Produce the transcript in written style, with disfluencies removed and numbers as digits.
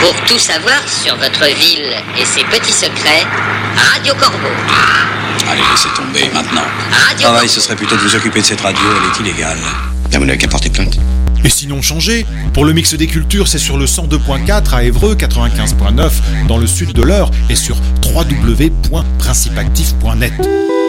Pour tout savoir sur votre ville et ses petits secrets, Radio Corbeau. Allez, laissez tomber, maintenant. Radio Travail, ce serait plutôt de vous occuper de cette radio, elle est illégale. Vous n'avez qu'à porter plainte. Et sinon changé, pour le mix des cultures, c'est sur le 102.4 à Évreux, 95.9 dans le sud de l'Eure et sur www.principactif.net.